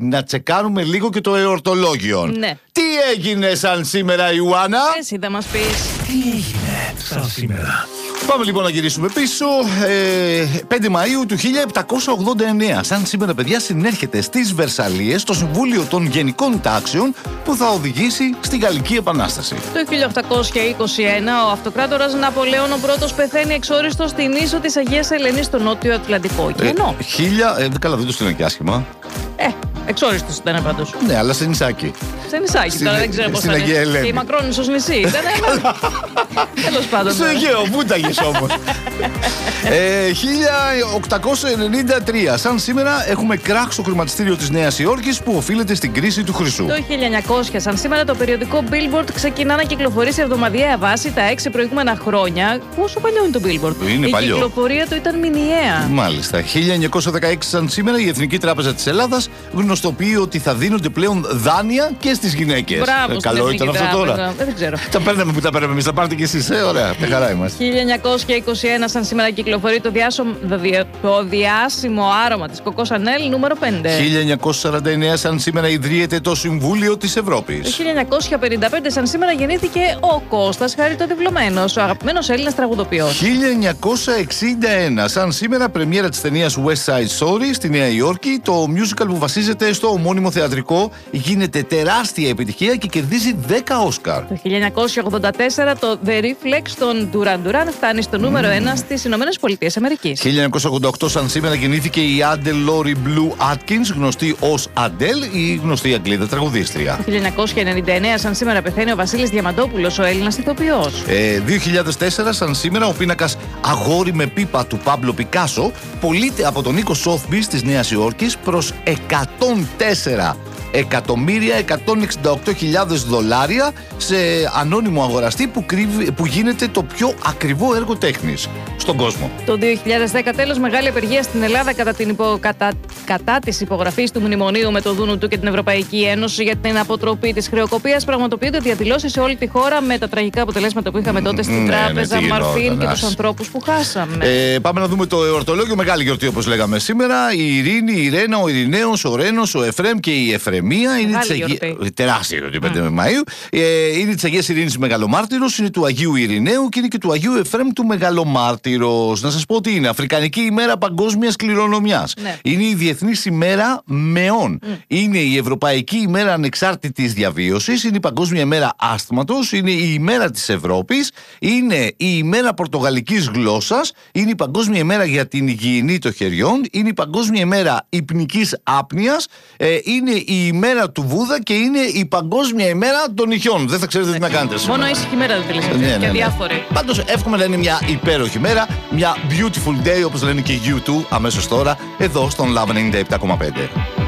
να τσεκάρουμε λίγο και το εορτολόγιο. Ναι. Τι έγινε σαν σήμερα, Ιωάννα? Εσύ θα μας πεις. Τι έγινε σαν σήμερα? Πάμε λοιπόν να γυρίσουμε πίσω. 5 Μαΐου του 1789. Σαν σήμερα, παιδιά, συνέρχεται στις Βερσαλίες το Συμβούλιο των Γενικών Τάξεων που θα οδηγήσει στη Γαλλική Επανάσταση. Το 1821 ο αυτοκράτορας Ναπολέων ο πρώτος πεθαίνει εξόριστος στην ίσο της Αγίας Ελένης στο Νότιο Ατλαντικό ωκεανό. Καλά, δεν το στείλω και άσχημα. Εξόριστος ήταν πάντως. Ναι, αλλά σε νησάκι. Σε νησάκι, τώρα δεν ξέρω πώς στην θα Αγία είναι. Ελένη. Και η Μακρόνισσος νησί ήταν. Τέλος πάντων. Στο Αιγαίο, βούταγες όμως. 1893. Σαν σήμερα έχουμε κράχ στο χρηματιστήριο της Νέας Υόρκης που οφείλεται στην κρίση του χρυσού. Το 1900, σαν σήμερα, το περιοδικό Billboard ξεκινά να κυκλοφορεί σε εβδομαδιαία βάση τα 6 προηγούμενα χρόνια. Πόσο παλιό είναι το Billboard? Είναι παλιό. Η κυκλοφορία του ήταν μηνιαία. Μάλιστα. 1916, σαν σήμερα, η Εθνική Τράπεζα της Ελλάδας γνωστοποιεί ότι θα δίνονται πλέον δάνεια και στις γυναίκες. Μπράβο, καλό ήταν αυτό τώρα. Δεν ξέρω. Τα παίρναμε που τα παίρναμε εμείς, τα πάρετε κι εσείς. Ωραία, με χαρά είμαστε. 1921, σαν σήμερα, κυκλοφορεί το διάσημο άρωμα της Coco Chanel νούμερο 5. 1949, σαν σήμερα, ιδρύεται το Συμβούλιο της Ευρώπης. Το 1955, σαν σήμερα, γεννήθηκε ο Κώστας Χαριτοδιπλωμένος, ο αγαπημένος Έλληνας τραγουδοποιός. 1961, σαν σήμερα, πρεμιέρα της ταινίας West Side Story στη Νέα Υόρκη. Το musical που βασίζεται στο ομώνυμο θεατρικό γίνεται τεράστια επιτυχία και κερδίζει 10 Όσκαρ. Το 1984, το The Reflex των Duran Duran φτάνει στο νούμερο 1 στις Ηνωμένες Πολιτείες Αμερικής. 1988, σαν σήμερα, γεννήθηκε η Adele Laurie Blue Atkins, γνωστή ως Adele, η γνωστή Αγγλίδα τραγουδίστρια. Το 1999, σαν σήμερα, πεθαίνει ο Βασίλης Διαμαντόπουλος, ο Έλληνας ηθοποιός. 2004, σαν σήμερα, ο πίνακας Αγόρι με πίπα του Πάμπλο Πικάσο πωλείται από τον οίκο Sotheby's της Νέας Υόρκης προς $104.168.000 σε ανώνυμο αγοραστή που γίνεται το πιο ακριβό έργο τέχνης στον κόσμο. Το 2010, τέλος, μεγάλη απεργία στην Ελλάδα κατά της υπογραφής του μνημονίου με το Δούνου του και την Ευρωπαϊκή Ένωση για την αποτροπή της χρεοκοπίας. Πραγματοποιούνται διαδηλώσεις σε όλη τη χώρα με τα τραγικά αποτελέσματα που είχαμε τότε στην Τράπεζα Μαρφίν και τους ανθρώπους που χάσαμε. Πάμε να δούμε το εορτολόγιο. Μεγάλη γιορτή, όπως λέγαμε σήμερα. Η Ειρήνη, η Ρένα, ο Ειρηναίος, ο Ρένος, ο Εφρέμ και η Εφρεμία. Είναι τεράστια γιορτή, 5 Μαΐου. Είναι της Αγίας Ειρήνης Μεγαλομάρτυρος, είναι του Αγίου Ειρηναίου και είναι και του Αγίου Εφρέμ του Μεγαλομάρτυρος. Να σας πω τι είναι. Αφρικανική ημέρα παγκόσμιας κληρονομιάς. Ναι. Είναι η Διεθνής ημέρα μεών. Είναι η Ευρωπαϊκή ημέρα ανεξάρτητης διαβίωσης. Είναι η Παγκόσμια ημέρα άσθματος. Είναι η ημέρα της Ευρώπης. Είναι η ημέρα πορτογαλικής γλώσσας. Είναι η Παγκόσμια ημέρα για την υγιεινή των χεριών. Είναι η Παγκόσμια ημέρα υπνικής άπνοιας. Είναι η ημέρα του Βούδα και είναι η Παγκόσμια ημέρα των νυχιών. Δεν θα ξέρετε τι να κάνετε σήμερα. Μόνο ήσυχη μέρα δεν τελείωσε. Και διάφοροι. Πάντως εύχομαι να είναι μια υπέροχη μέρα, μια beautiful day, όπως λένε και you too αμέσως τώρα, εδώ στον Love 97,5.